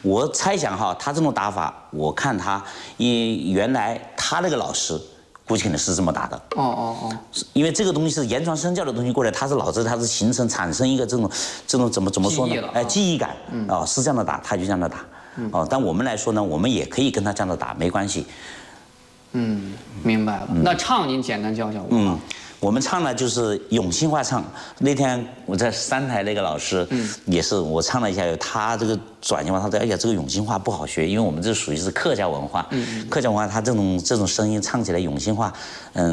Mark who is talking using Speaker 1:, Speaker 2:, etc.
Speaker 1: 我猜想哈，他这种打法，我看他，原来他那个老师。估计可能是这么打的。因为这个东西是言传身教的东西过来，它是脑子它是产生一个这种怎么说呢？记忆感是这样的打，他就这样的打。但我们来说呢，我们也可以跟他这样的打，没关系。
Speaker 2: 明白了。那唱您简单教教我。
Speaker 1: 我们唱呢就是永兴话唱。那天我在三台那个老师，也是我唱了一下，他这个转型话，他说：“哎呀，这个永兴话不好学，因为我们这属于是客家文化，客家文化他这种声音唱起来永兴话，